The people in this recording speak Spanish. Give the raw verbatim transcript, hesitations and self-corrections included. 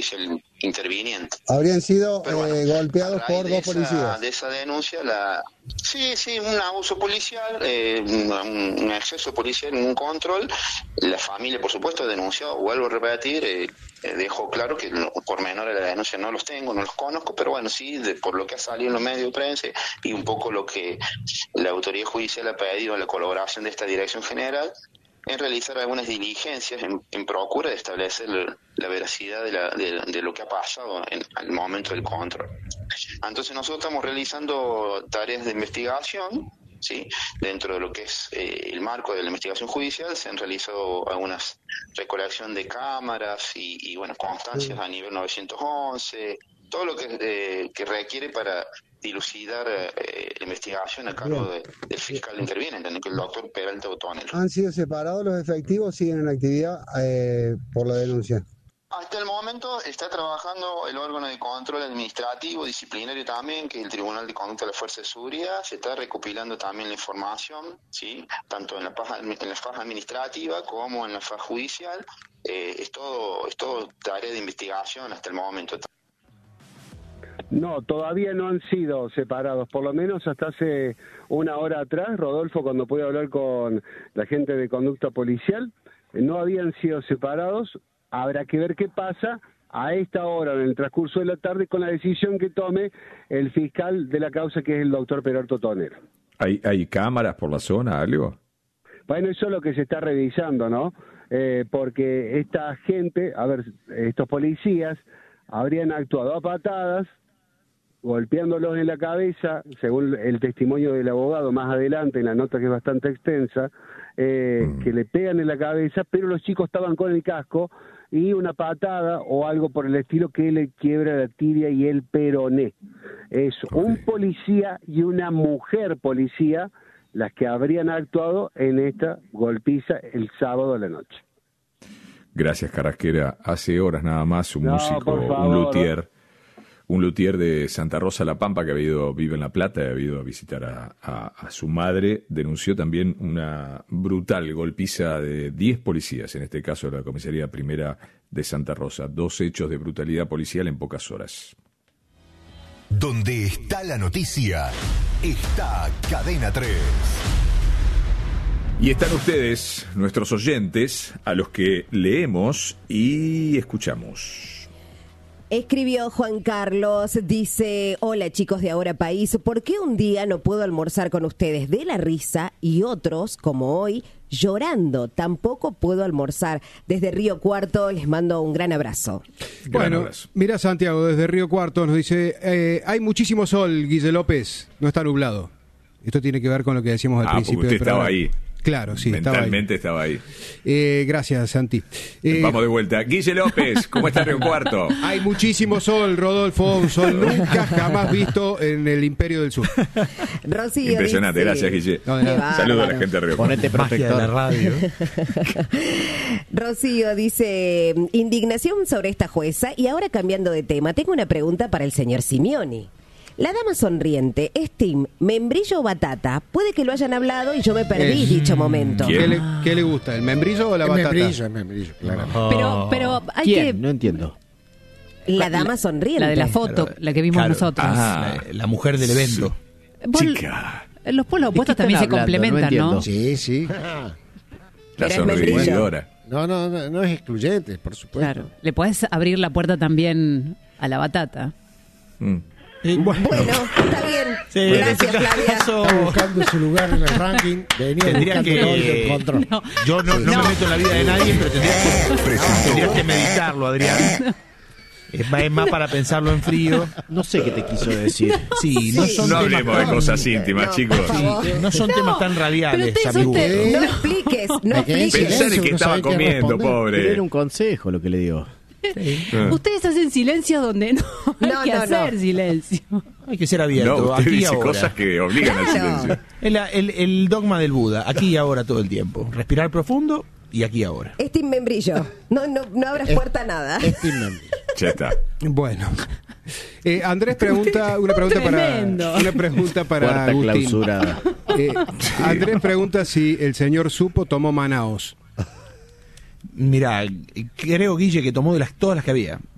judicial interviniente. Habrían sido Pero bueno, eh, golpeados por dos esa, policías. De esa denuncia, la sí, sí, un abuso policial, eh, un, un exceso policial, un control. La familia, por supuesto, ha denunciado, vuelvo a repetir, eh, eh, dejo claro que por menores de la denuncia no los tengo, no los conozco, pero bueno, sí, de, por lo que ha salido en los medios de prensa y un poco lo que la autoridad judicial ha pedido en la colaboración de esta dirección general, en realizar algunas diligencias en, en procura de establecer la, la veracidad de, la, de, de lo que ha pasado en al momento del control. Entonces nosotros estamos realizando tareas de investigación, ¿sí? Dentro de lo que es eh, el marco de la investigación judicial se han realizado algunas recolección de cámaras y, y bueno, constancias a nivel novecientos once, todo lo que, eh, que requiere para dilucidar eh, la investigación a cargo de, del fiscal interviniente, que es el doctor Peralta O'Tonel. ¿Han sido separados los efectivos? ¿Siguen en actividad eh, por la denuncia? Hasta el momento está trabajando el órgano de control administrativo, disciplinario también, que es el Tribunal de Conducta de la Fuerza de Seguridad. Se está recopilando también la información, ¿sí? Tanto en la faja, en la faja administrativa como en la faja judicial. Eh, es todo, es todo tarea de investigación hasta el momento. No, todavía no han sido separados, por lo menos hasta hace una hora atrás, Rodolfo, cuando pude hablar con la gente de conducta policial, no habían sido separados. Habrá que ver qué pasa a esta hora, en el transcurso de la tarde, con la decisión que tome el fiscal de la causa, que es el doctor Peralta O'Tonel. ¿Hay, ¿Hay cámaras por la zona, algo? Bueno, eso es lo que se está revisando, ¿no? Eh, porque esta gente, a ver, estos policías habrían actuado a patadas, golpeándolos en la cabeza, según el testimonio del abogado más adelante, en la nota que es bastante extensa, eh, mm. que le pegan en la cabeza, pero los chicos estaban con el casco, y una patada o algo por el estilo que le quiebra la tibia y el peroné. Es okay. Un policía y una mujer policía las que habrían actuado en esta golpiza el sábado a la noche. Gracias, Carrasquera. Hace horas nada más un no, músico, un luthier, un luthier de Santa Rosa La Pampa, que ha ido, vive en La Plata, ha ido a visitar a, a, a su madre, denunció también una brutal golpiza de diez policías, en este caso de la Comisaría Primera de Santa Rosa. Dos hechos de brutalidad policial en pocas horas. Donde está la noticia, está Cadena tres. Y están ustedes, nuestros oyentes, a los que leemos y escuchamos. Escribió Juan Carlos, dice: hola chicos de Ahora País, ¿por qué un día no puedo almorzar con ustedes de la risa y otros, como hoy, llorando? Tampoco puedo almorzar. Desde Río Cuarto les mando un gran abrazo. Gran bueno, abrazo. Mira Santiago, desde Río Cuarto nos dice, eh, hay muchísimo sol, Guille López, no está nublado. Esto tiene que ver con lo que decíamos al ah, principio porque usted del programa. Estaba ahí. Claro, sí, mentalmente estaba ahí. Estaba ahí. Eh, gracias, Santi. Eh, Vamos de vuelta. Guille López, ¿cómo está Río Cuarto? Hay muchísimo sol, Rodolfo, un sol nunca jamás visto en el Imperio del Sur. Rocío Impresionante, dice... gracias, Guille. No, de nada. Saludos a la gente de Río Cuarto. Ponete protector de la radio. Rocío dice: indignación sobre esta jueza. Y ahora, cambiando de tema, tengo una pregunta para el señor Simioni. La dama sonriente, ¿es team membrillo o batata? Puede que lo hayan hablado y yo me perdí es, dicho momento. ¿Qué le, ¿Qué le gusta, el membrillo o la el batata? Membrillo, el membrillo, claro. Oh. Pero, pero hay ¿Quién? que... No entiendo. La dama sonriente. La de la foto, claro, la que vimos claro. nosotros. Ah, la, la mujer del evento. Vos, chica. Los polos opuestos también se complementan, ¿no? ¿no? Sí, sí. La sonreidora. No, no, no, no es excluyente, por supuesto. Claro. Le podés abrir la puerta también a la batata. Mm. Bueno, está bien. Sí, gracias, Flavia. Está buscando su lugar en el ranking. Venía tendría que... control. No, Yo no, no, no me meto en la vida de nadie, pero tendría que, tendrías que meditarlo, Adrián. Es más, es más para pensarlo en frío. No sé qué te quiso decir. Sí, no son no temas hablemos de tan... cosas íntimas, no, chicos. Sí, no son no, temas tan radiales, amigo. Te... No expliques, no expliques. Pensar en que estaba comiendo, pobre. Era un consejo lo que le dio. Sí. Ustedes hacen silencio donde no hay no, que no, hacer no. silencio. Hay que ser abierto. No, usted aquí dice ahora. cosas que obligan claro. al silencio. El, el, el dogma del Buda, aquí y ahora todo el tiempo. Respirar profundo y aquí y ahora. Es team membrillo. No, no, no abras es, puerta a nada. Es team membrillo. Ya está. Bueno. Eh, Andrés pregunta una pregunta Tremendo. para una pregunta para Puerta Agustín. clausurada. Eh, Andrés pregunta si el señor Supo tomó Manaos. Mirá, creo, Guille, que tomó de las todas las que había.